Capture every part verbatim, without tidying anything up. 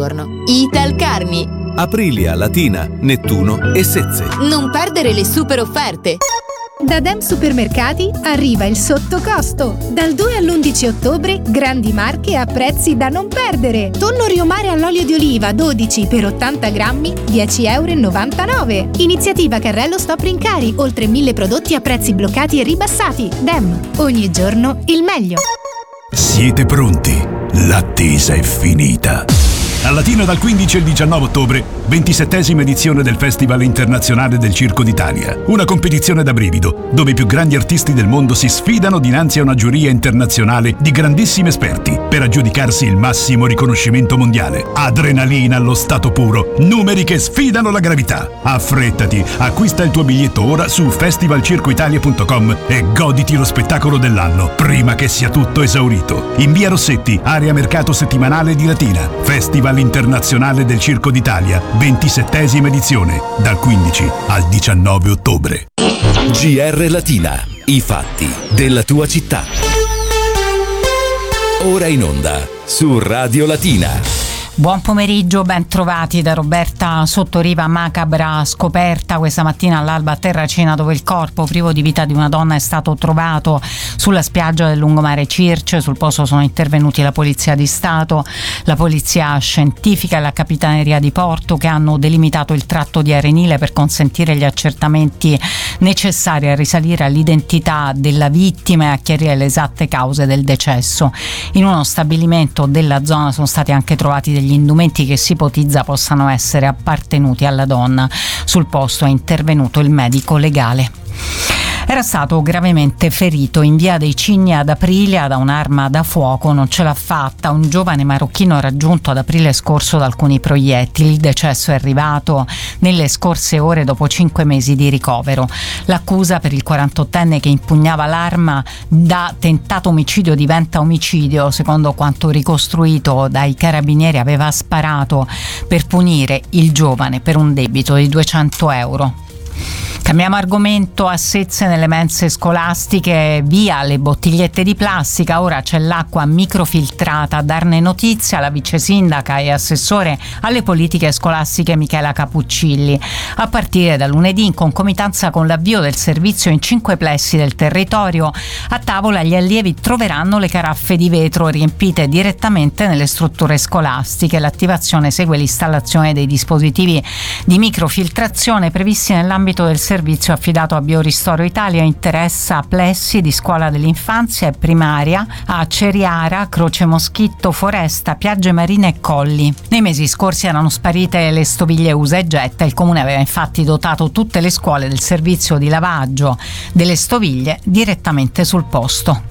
giorno. Italcarni. Aprilia, Latina, Nettuno e Sezze. Non perdere le super offerte. Da Dem Supermercati arriva il sottocosto. Dal due all'undici ottobre, grandi marche a prezzi da non perdere. Tonno riomare all'olio di oliva dodici per ottanta grammi, dieci virgola novantanove euro. Iniziativa Carrello Stop Rincari, oltre mille prodotti a prezzi bloccati e ribassati. Dem, ogni giorno il meglio. Siete pronti? L'attesa è finita. A Latina dal quindici al diciannove ottobre, ventisettesima edizione del Festival Internazionale del Circo d'Italia. Una competizione da brivido, dove i più grandi artisti del mondo si sfidano dinanzi a una giuria internazionale di grandissimi esperti per aggiudicarsi il massimo riconoscimento mondiale. Adrenalina allo stato puro, numeri che sfidano la gravità. Affrettati, acquista il tuo biglietto ora su festival circo italia punto com e goditi lo spettacolo dell'anno, prima che sia tutto esaurito. In via Rossetti, area mercato settimanale di Latina. Festival Internazionale del Circo d'Italia, ventisettesima edizione, dal quindici al diciannove ottobre. G R Latina, i fatti della tua città. Ora in onda su Radio Latina. Buon pomeriggio, ben trovati da Roberta Sottoriva. Macabra scoperta questa mattina all'alba a Terracina, dove il corpo privo di vita di una donna è stato trovato sulla spiaggia del lungomare Circe. Sul posto sono intervenuti la Polizia di Stato, la Polizia Scientifica e la Capitaneria di Porto, che hanno delimitato il tratto di arenile per consentire gli accertamenti necessari a risalire all'identità della vittima e a chiarire le esatte cause del decesso. In uno stabilimento della zona sono stati anche trovati degli indumenti che si ipotizza possano essere appartenuti alla donna. Sul posto è intervenuto il medico legale. Era stato gravemente ferito in via dei Cigni ad Aprilia da un'arma da fuoco. Non ce l'ha fatta un giovane marocchino raggiunto ad aprile scorso da alcuni proiettili. Il decesso è arrivato nelle scorse ore dopo cinque mesi di ricovero. L'accusa per il quarantottenne che impugnava l'arma da tentato omicidio diventa omicidio. Secondo quanto ricostruito dai carabinieri, aveva sparato per punire il giovane per un debito di duecento euro. Cambiamo argomento. A Sezze, nelle mense scolastiche, via le bottigliette di plastica. Ora c'è l'acqua microfiltrata. A darne notizia la vice sindaca e assessore alle politiche scolastiche Michela Capuccilli. A partire da lunedì, in concomitanza con l'avvio del servizio in cinque plessi del territorio, a tavola gli allievi troveranno le caraffe di vetro riempite direttamente nelle strutture scolastiche. L'attivazione segue l'installazione dei dispositivi di microfiltrazione previsti nell'ambito del servizio servizio affidato a Bioristoro Italia. Interessa plessi di scuola dell'infanzia e primaria a Ceriara, Croce Moschitto, Foresta, Piagge Marine e Colli. Nei mesi scorsi erano sparite le stoviglie usa e getta. Il comune aveva infatti dotato tutte le scuole del servizio di lavaggio delle stoviglie direttamente sul posto.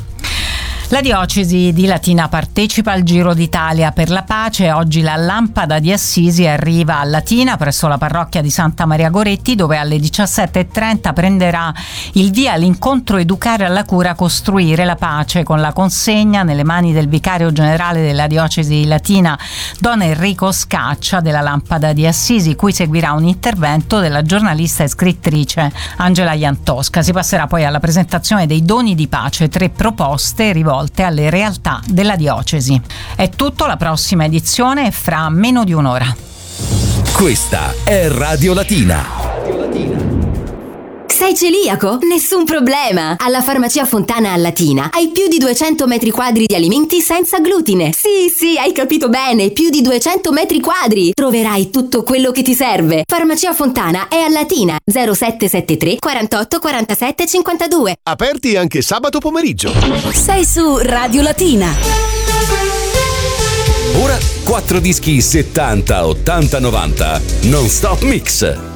La diocesi di Latina partecipa al Giro d'Italia per la pace. Oggi la lampada di Assisi arriva a Latina presso la parrocchia di Santa Maria Goretti, dove alle diciassette e trenta prenderà il via l'incontro Educare alla cura, costruire la pace, con la consegna nelle mani del vicario generale della diocesi di Latina, Don Enrico Scaccia, della lampada di Assisi, cui seguirà un intervento della giornalista e scrittrice Angela Iantosca. Si passerà poi alla presentazione dei doni di pace, tre proposte rivolte alle realtà della diocesi. È tutto, la prossima edizione è fra meno di un'ora. Questa è Radio Latina. Sei celiaco? Nessun problema! Alla Farmacia Fontana a Latina hai più di duecento metri quadri di alimenti senza glutine. Sì, sì, hai capito bene, più di duecento metri quadri! Troverai tutto quello che ti serve. Farmacia Fontana è a Latina, zero sette sette tre quarantotto quarantasette cinquantadue. Aperti anche sabato pomeriggio. Sei su Radio Latina. Ora quattro dischi settanta, ottanta, novanta non stop mix.